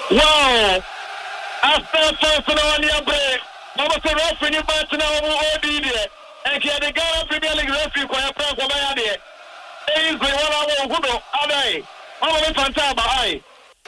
Wow! After first one year break, Mama said referee in match now OD there. And the Ghana Premier League referee for a plan for my idea. Is the 1 hour Hudo, Adai. Mama went Fanta by.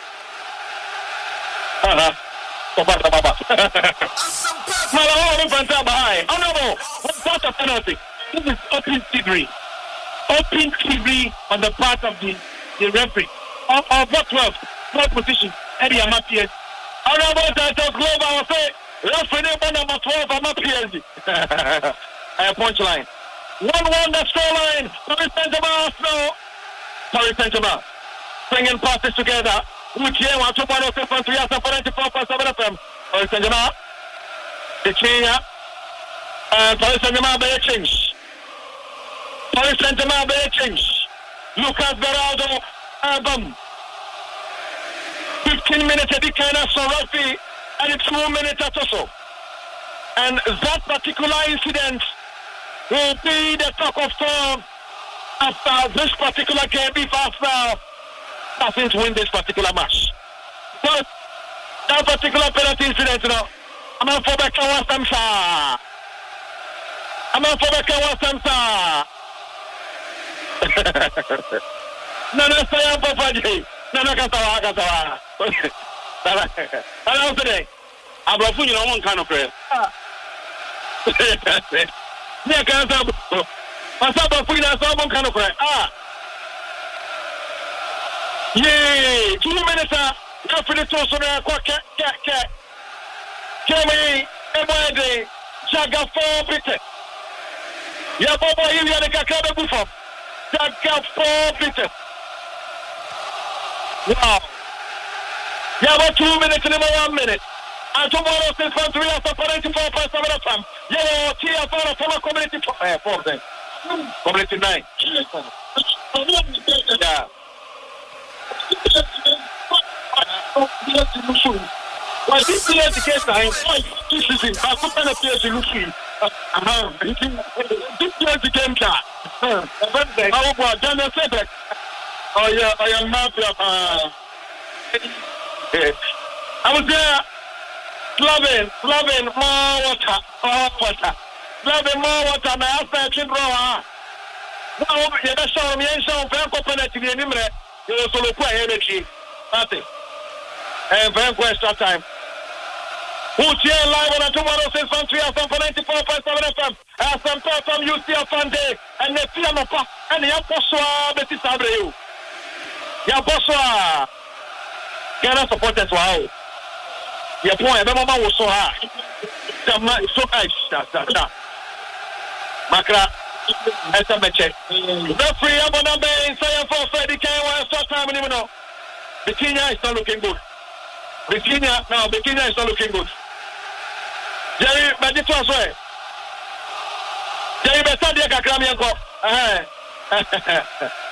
Baba. Mama went Fanta by. Honorable, what's a penalty? This is open thievery. Open thievery on the part of the referee. Of what 12 position. Eddie Amapies. Honorable Title Global, I will say, referee number 12, Amapies. Punchline. 1-1 the scoreline. Paris Saint-Germain Arsenal. Paris Saint-Germain. Bringing passes together. Uchier, 1-2-1-6-1-3-4-5-7 FM. Paris Saint-Germain. The Kenya. And Paris Saint-Germain by a change. Paris Saint-Germain by a change. Lucas Beraldo. Album. 15 minutes at the kind of Sorafi. And it's 2 minutes at also. And that particular incident will be the talk of form after this particular game if Arsenal doesn't win this particular match. But that particular penalty incident, I'm out for back and Samsa. Nana saya Papa J. Nana katawa. Hello today. Abrafu you know one kind of prayer. Yeah, can I Masaba Fina Sabon kind of prayer. Yay! 2 minutes after the toss on a cat. Kemi, Emade, Jaga 4 Britain. Ya Bobo, you are the Kakaba Buffon. Jaga 4 Britain. Wow. Yeah, about 2 minutes and 1 minute. And tomorrow, since 1 3 after 44.7 FM. Yeah, Tia for community 4 then. Community 9. Yeah. Well, this is education. This is it. I put on a place in Lucy. This is the game card. How about Daniel Sebek? Oh, yeah, I am mafia. I was there. Loving more water. Loving more water. My husband should roll. Now, you're not showing me any show. Very competent in the number. You will solo play energy. Nothing. And very extra time. Who's here live on a tomorrow since 1 3 FM for 94.7 FM. Some from UCF Sunday. And the Fiamapa. And the Yaposwa Betty Sabreu. Yaposwa. Ghana supporters, wow. Your point, the mama was so high. So high. Makra, as a match. Referee, I'm on the bench. Say for Freddie Kane, short time anymore. The Kenya is not looking good. The Kenya is not looking good. Jerry, but it was way. Jerry, but Sadia Kakramianko.